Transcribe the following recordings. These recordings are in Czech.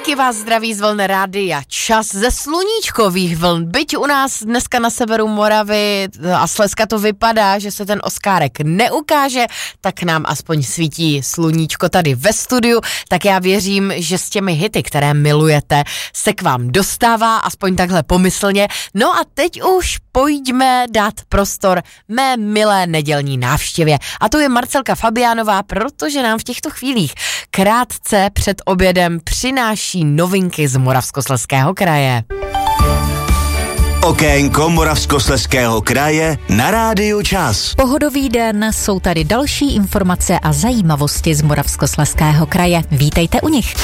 Taky vás zdraví z vln Rádia Čas ze sluníčkových vln. Byť u nás dneska na severu Moravy a Slezska to vypadá, že se ten oskárek neukáže, tak nám aspoň svítí sluníčko tady ve studiu, tak já věřím, že s těmi hity, které milujete, se k vám dostává, aspoň takhle pomyslně. No a teď už pojďme dát prostor mé milé nedělní návštěvě. A to je Marcelka Fabiánová, protože nám v těchto chvílích krátce před obědem přináší novinky z Moravskoslezského kraje. Okénko Moravskoslezského kraje na Rádiu Čas. Pohodový den, jsou tady další informace a zajímavosti z Moravskoslezského kraje. Vítejte u nich.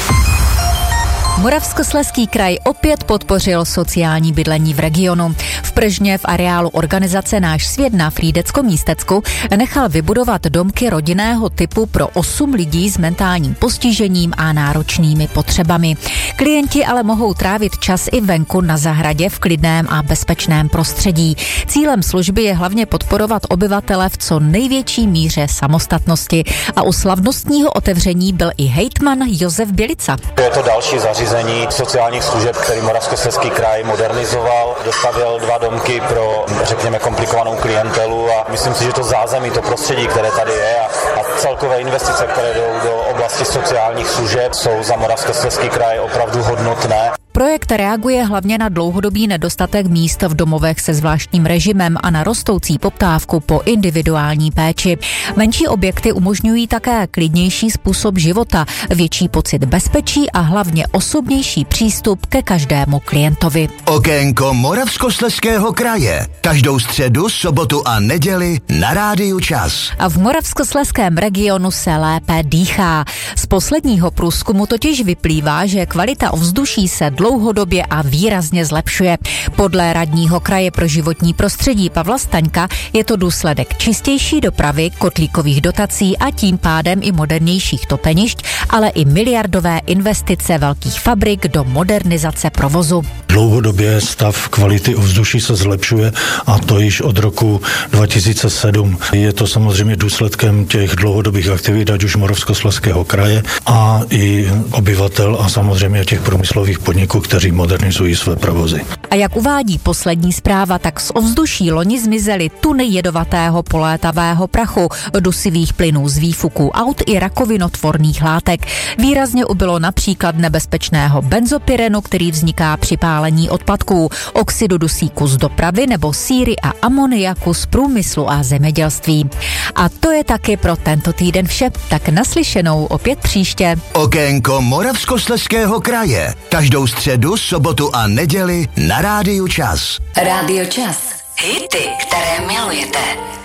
Moravskoslezský kraj opět podpořil sociální bydlení v regionu. V Pržně v areálu organizace Náš svět na Frýdecko-Místecku nechal vybudovat domky rodinného typu pro 8 lidí s mentálním postižením a náročnými potřebami. Klienti ale mohou trávit čas i venku na zahradě v klidném a bezpečném prostředí. Cílem služby je hlavně podporovat obyvatele v co největší míře samostatnosti. A u slavnostního otevření byl i hejtman Josef Bělica. Je to další zařízení sociálních služeb, který Moravskoslezský kraj modernizoval. Dostavěl 2 domky pro, řekněme, komplikovanou klientelu a myslím si, že to zázemí, to prostředí, které tady je a celkové investice, které jdou do oblasti sociálních služeb, jsou za Moravskoslezský kraj opravdu hodnotné. Projekt reaguje hlavně na dlouhodobý nedostatek míst v domovech se zvláštním režimem a na rostoucí poptávku po individuální péči. Menší objekty umožňují také klidnější způsob života, větší pocit bezpečí a hlavně osobnější přístup ke každému klientovi. Okénko Moravskoslezského kraje. Každou středu, sobotu a neděli na Rádiu Čas. A v Moravskoslezském regionu se lépe dýchá. Z posledního průzkumu totiž vyplývá, že kvalita ovzduší se dlouhodobě a výrazně zlepšuje. Podle radního kraje pro životní prostředí Pavla Staňka je to důsledek čistější dopravy, kotlíkových dotací a tím pádem i modernějších topenišť, ale i miliardové investice velkých fabrik do modernizace provozu. Dlouhodobě stav kvality ovzduší se zlepšuje a to již od roku 2007. Je to samozřejmě důsledkem těch dlouhodobých aktivit, ať už Moravskoslezského kraje a i obyvatel a samozřejmě těch průmyslových podniků, kteří modernizují své provozy. A jak uvádí poslední zpráva, tak z ovzduší loni zmizely tuny jedovatého polétavého prachu, dusivých plynů z výfuků aut i rakovinotvorných látek. Výrazně ubylo například nebezpečného benzopyrenu, který vzniká při pálení odpadků, oxidu dusíku z dopravy nebo síry a amoniaku z průmyslu a zemědělství. A to je taky pro tento týden vše, tak naslyšenou opět příště. Okénko Moravskoslezského kraje. Každou středu, sobotu a neděli na Rádiu Čas. Rádio Čas. Hity, které milujete.